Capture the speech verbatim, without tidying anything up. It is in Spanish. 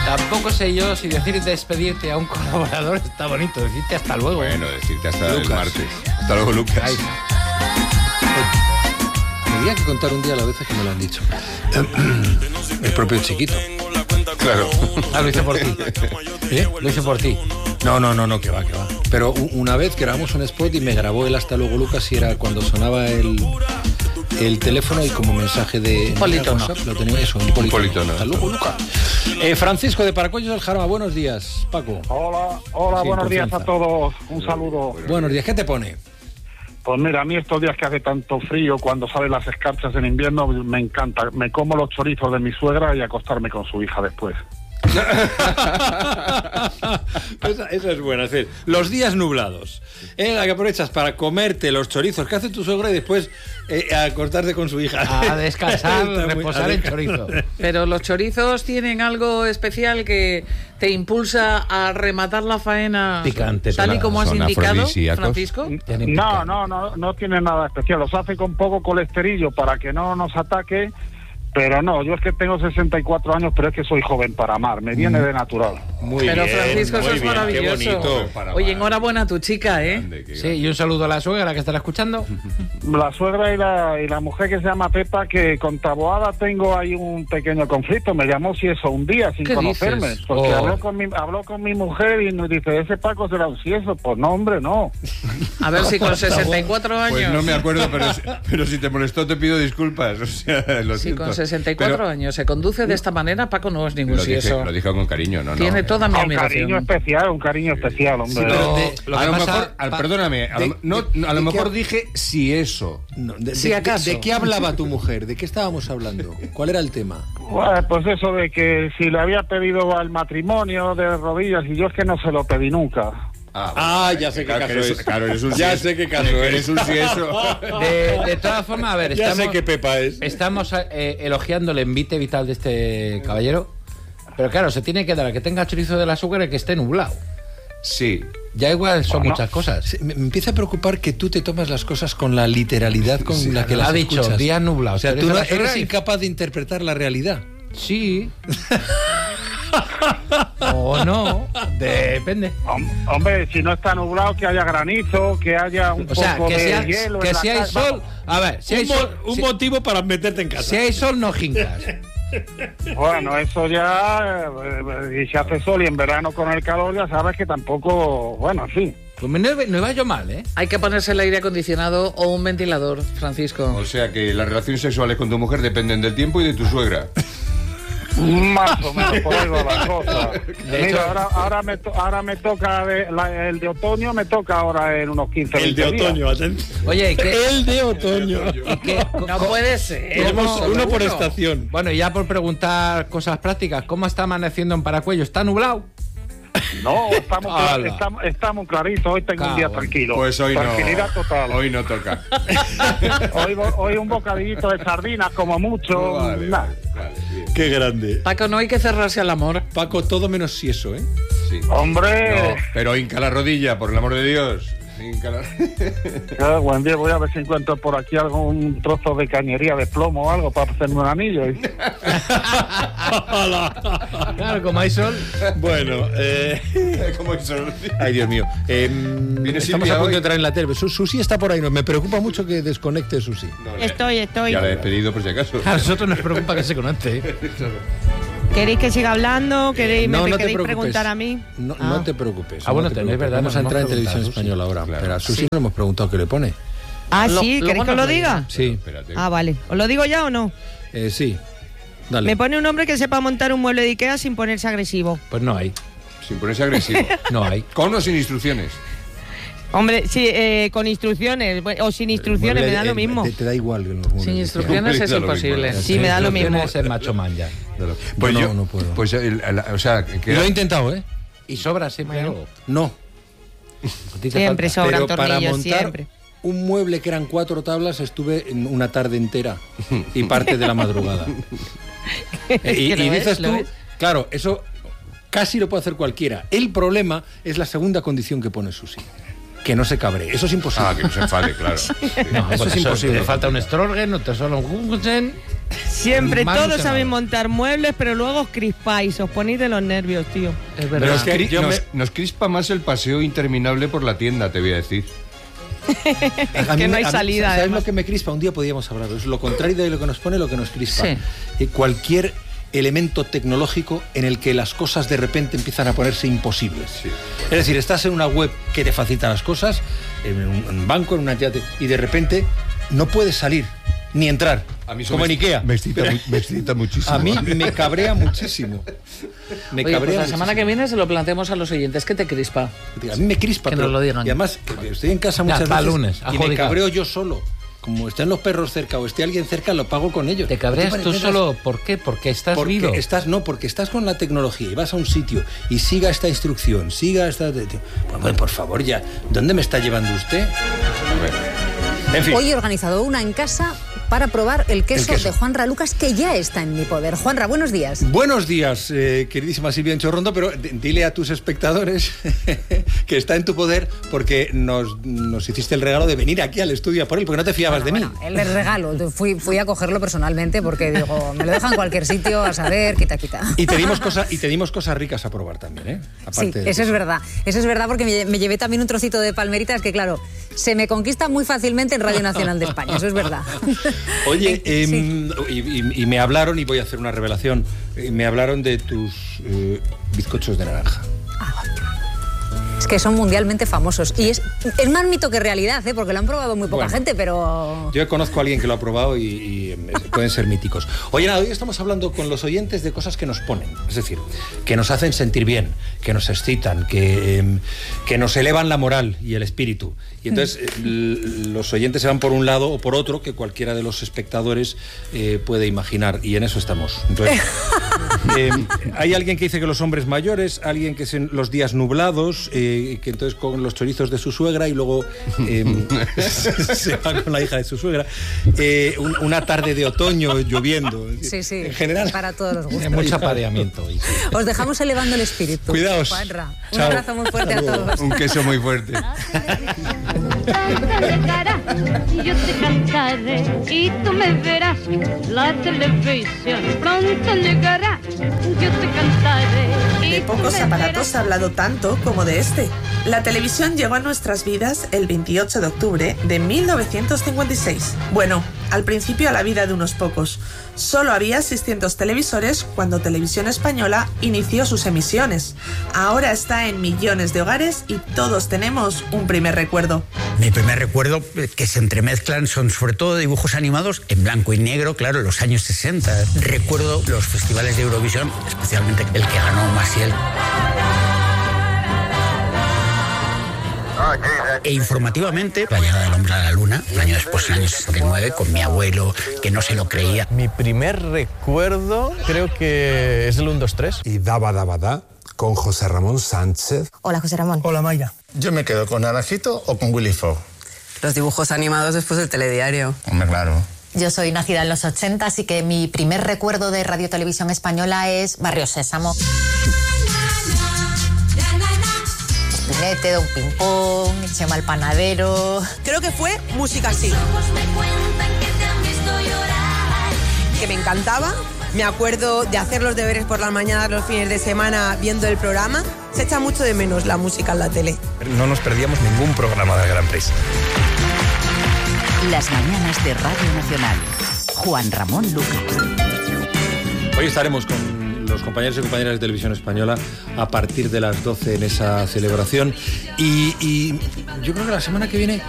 Tampoco sé yo si decir despedirte a un colaborador está bonito. Decirte hasta luego. Bueno, decirte hasta Lucas. el martes. Hasta luego, Lucas. Ay. Tenía que contar un día las veces que me lo han dicho. El propio Chiquito. Claro. Ah, lo hice por ti. ¿Eh? Lo hice por ti. No, no, no, no, que va, que va. Pero u- una vez grabamos un spot y me grabó el hasta luego Lucas y era cuando sonaba el, el teléfono y como mensaje de Politono. WhatsApp, lo tenía eso, un politono. politono. Hasta luego, Lucas. Eh, Francisco de Paracuellos del Jarama, buenos días, Paco. Hola, hola, Sí, buenos días confianza. a todos. Un saludo. Buenos días, ¿qué te pone? Pues mira, a mí estos días que hace tanto frío, cuando salen las escarchas en invierno, me encanta. Me como los chorizos de mi suegra y acostarme con su hija después. esa, esa es buena, es decir, los días nublados, en la que aprovechas para comerte los chorizos que hace tu suegra y después eh, acostarte con su hija. A descansar, Está muy- reposar a el desca- chorizo. Pero los chorizos tienen algo especial que te impulsa a rematar la faena Picante, tal y son- como has son indicado, afrodisíacos. Francisco. Tienen No, picante. no, no, no tiene nada especial. Los hace con poco colesterillo para que no nos ataque. Pero no, yo es que tengo sesenta y cuatro años, pero es que soy joven para amar. Me viene de natural. Muy Pero bien, Francisco, eso muy es bien, maravilloso. Qué bonito. Para Oye, amar. enhorabuena a tu chica, ¿eh? Grande, qué Sí, grande. y un saludo a la suegra que estará escuchando. La suegra y la, y la mujer que se llama Pepa, que con Taboada tengo ahí un pequeño conflicto. Me llamó si eso un día sin ¿Qué conocerme. dices? Porque Oh. habló, con mi, habló con mi mujer y nos dice, ese Paco será un cieso. Pues no, hombre, no. A ver si con sesenta y cuatro años. Pues no me acuerdo, pero, si- pero si te molestó te pido disculpas. O sea, lo Si siento. con sesenta y cuatro Pero años se conduce de esta manera, Paco no es ningún Lo, dije, sieso. lo dijo con cariño, no, no. Tiene toda mi Un admiración. cariño especial, un cariño especial, hombre. pero de- A Lo que lo pasa, mejor, al- pa- perdóname, a de- lo, no, de- a lo de mejor qué- dije si eso. No, de, Si de- acaso. de- ¿De qué hablaba tu mujer? ¿De qué estábamos hablando? ¿Cuál era el tema? Bueno, pues eso de que si le había pedido al matrimonio de rodillas y yo es que no se lo pedí nunca. Ah, ya sé qué claro, caso que eres- es. Claro, eres un Ya sieso. sé qué caso Que es. Eres un sieso. De, de todas formas, a ver, Ya estamos, sé qué Pepa es. estamos eh, elogiando el envite vital de este caballero. Pero claro, se tiene que dar a que tenga chorizo de la suegra y que esté nublado. Sí. Ya igual son Bueno. muchas cosas. Sí, Me me empieza a preocupar que tú te tomas las cosas con la literalidad con Sí, la que lo las ha dicho, escuchas. día nublado. O sea, Pero tú eso no la suegra eres y- incapaz de interpretar la realidad. Sí. O no. Depende. Hom- Hombre, si no está nublado, que haya granizo, que haya un O sea, poco que de si hay, hielo. que en la si hay calle. sol. A ver, si hay un, mo- sol. un si, motivo para meterte en casa. si hay sol, no jincas. Bueno, eso ya, eh, y si hace sol y en verano con el calor, ya sabes que tampoco, bueno, en fin. Pues no, no iba yo mal, ¿eh? Hay que ponerse el aire acondicionado o un ventilador, Francisco. O sea que las relaciones sexuales con tu mujer dependen del tiempo y de tu suegra. Más o menos por ahí va la cosa. De hecho- Mira, ahora, ahora, me, to- ahora me toca, de- la- el de otoño me toca ahora en unos quince, El de veinte días. otoño, atención. Oye, ¿y qué? El de otoño. ¿Y qué? No puede ser. Tenemos Solo uno por uno. estación. Bueno, y ya por preguntar cosas prácticas, ¿cómo está amaneciendo en Paracuello? ¿Está nublado? No, estamos, clar- Ala. estamos, estamos claritos, hoy tengo un día Cabrón. tranquilo. Pues hoy no. Tranquilidad total. Hoy no toca. Hoy, vo- hoy un bocadillito de sardinas como mucho. Vale, nah. vale, vale, bien. Qué grande. Paco, no hay que cerrarse al amor. Paco, todo menos si eso, ¿eh? Sí. Hombre, No, pero hinca la rodilla, por el amor de Dios. Hinca la... eh, buen día, voy a ver si encuentro por aquí algún trozo de cañería de plomo o algo para hacerme un anillo. y- Claro, como hay sol. Bueno, eh... ¿Cómo eso? Ay, Dios mío. Eh, ¿Viene estamos Silvia a punto hoy? de entrar en la tele. Su- Susi está por ahí. No, me preocupa mucho que desconecte Susi. No, ya- Estoy, estoy. Ya la he despedido por si acaso. A nosotros nos preocupa que se conecte. ¿eh? ¿Queréis que siga hablando? ¿Queréis, No, me no te queréis preocupes. preguntar a mí? No, Ah. no te preocupes. Ah, bueno, no te tenéis, preocupes. ¿verdad? Vamos a Nos entrar en hemos televisión preguntado, española ahora. claro. Pero a Susi Sí. no hemos preguntado qué le pone. Ah, Lo- sí, luego ¿queréis que nos os lo lo diga? diga. Sí, Espérate. Ah, vale. ¿Os lo digo ya o no? eh, sí. Dale. Me pone un hombre que sepa montar un mueble de Ikea sin ponerse agresivo. Pues no hay. Sin ponerse agresivo. No hay. Con o sin instrucciones. Hombre, sí, eh, con instrucciones bueno, o sin instrucciones, Mueble, me da lo eh, mismo. Te, te da igual que los muebles Sin de instrucciones Da es lo mismo, imposible. ¿no? Sí, me da lo mismo. Es el macho man ya. Ikea. Pues no, yo, no puedo. Pues, el- el- o sea, que Y lo he intentado, ¿eh? Y sobra siempre algo. No. A ti te Siempre falta. sobran Pero para tornillos, montar siempre. un mueble que eran cuatro tablas estuve en una tarde entera y parte de la madrugada. Eh, y, que lo y ves, dices lo tú, ves. claro, eso casi lo puede hacer cualquiera. El problema es la segunda condición que pone Susi. que no se cabree. Eso es imposible. Ah, que no se enfade, claro. Sí. No, Eso pues es imposible. Te falta un estrógeno, te solo un gluten. Siempre Mal todos no se saben nada. montar muebles, pero luego os crispáis, os ponéis de los nervios, tío. Es Pero verdad. es que yo nos, me- nos crispa más el paseo interminable por la tienda, te voy a decir. A que mí no me- hay a mí- salida, ¿Sabes además. lo que me crispa? Un día podíamos hablar. Es lo contrario de lo que nos pone, lo que nos crispa. Sí. Eh, cualquier elemento tecnológico en el que las cosas de repente empiezan a ponerse imposibles. Sí. Es decir, estás en una web que te facilita las cosas, en un, en un banco, en una entidad, y de repente no puedes salir ni entrar. A mí eso como me- en Ikea. Me excita, mu- me excita muchísimo. A mí me cabrea muchísimo. Me Oye, pues cabrea la semana muchísimo. que viene se lo planteamos a los oyentes. ¿Qué te crispa? A mí me crispa. Que pero- nos lo digan. Y además, que estoy en casa Ya, muchas hasta veces lunes, y me adjudicado. cabreo yo solo. Como estén los perros cerca o esté alguien cerca, lo pago con ellos. ¿Te cabreas ¿No te tú pareces? solo? ¿Por qué? Porque estás Porque vivo. estás, no, porque estás con la tecnología y vas a un sitio y siga esta instrucción, siga esta... Pues, bueno, por favor, ya, ¿dónde me está llevando usted? En fin. Hoy he organizado una en casa para probar el queso, El queso. de Juanra Lucas, que ya está en mi poder. Juanra, buenos días. Buenos días, eh, queridísima Silvia Enchorrondo, pero d- dile a tus espectadores que está en tu poder porque nos, nos hiciste el regalo de venir aquí al estudio a por él, porque no te fiabas de mí. Bueno, el regalo, fui, fui a cogerlo personalmente porque digo, me lo dejan en cualquier sitio, a saber, quita, quita. Y te dimos cosas y te dimos cosas ricas a probar también, ¿eh? Sí, Aparte de eso es eso. verdad. Eso es verdad porque me, me llevé también un trocito de palmeritas que, claro, se me conquista muy fácilmente en Radio Nacional de España. Eso es verdad. Oye, Sí. em, y, y- y me hablaron, y voy a hacer una revelación, eh, me hablaron de tus eh, bizcochos de naranja. Es que son mundialmente famosos. Y es, es más mito que realidad, ¿eh? Porque lo han probado muy poca Bueno. gente, pero... Yo conozco a alguien que lo ha probado y, y, em, pueden ser míticos. Oye, nada, hoy estamos hablando con los oyentes de cosas que nos ponen, es decir, que nos hacen sentir bien, que nos excitan, que, em, que nos elevan la moral y el espíritu. Y entonces eh, l- los oyentes se van por un lado o por otro que cualquiera de los espectadores eh, puede imaginar, y en eso estamos. Entonces, eh, hay alguien que dice que los hombres mayores, alguien que son los días nublados, eh, que entonces con los chorizos de su suegra y luego eh, se va con la hija de su suegra. Eh, un- una tarde de otoño lloviendo. Sí, sí, En general. para todos los Hay gustos. mucho apareamiento hoy. sí. Os dejamos elevando el espíritu. Cuidaos. Juanra, un Chao. abrazo muy fuerte a todos. Un queso muy fuerte. llegará, yo te cantaré y tú me verás. La televisión pronto llegará, yo te cantaré. y De tú pocos me aparatos verás. se ha hablado tanto como de este. La televisión llegó a nuestras vidas el veintiocho de octubre de mil novecientos cincuenta y seis. Bueno, al principio a la vida de unos pocos. Solo había seiscientos televisores cuando Televisión Española inició sus emisiones. Ahora está en millones de hogares y todos tenemos un primer recuerdo. Mi primer recuerdo que se entremezclan son sobre todo dibujos animados en blanco y negro, claro, en los años sesenta. Recuerdo los festivales de Eurovisión, especialmente el que ganó Maciel. E informativamente, la llegada del hombre a la luna, el año después, en el año sesenta y nueve, con mi abuelo, que no se lo creía. Mi primer recuerdo creo que es el uno, dos, tres. Y Daba Daba Da con José Ramón Sánchez. Hola, José Ramón. Hola, Mayra. Yo me quedo con Naranjito o con Willy Fogg. Los dibujos animados después del telediario. Hombre, claro. Yo soy nacida en los ochenta, así que mi primer recuerdo de Radio Televisión Española es Barrio Sésamo. Espinete, Don Pimpón, Chema el Panadero... Creo que fue Música Así. Que me encantaba. Me acuerdo de hacer los deberes por las mañanas, los fines de semana, viendo el programa. Se echa mucho de menos la música en la tele. No nos perdíamos ningún programa del Gran Prix. Las mañanas de Radio Nacional. Juan Ramón Lucas. Hoy estaremos con los compañeros y compañeras de Televisión Española a partir de las doce en esa celebración y, y yo creo que la semana que viene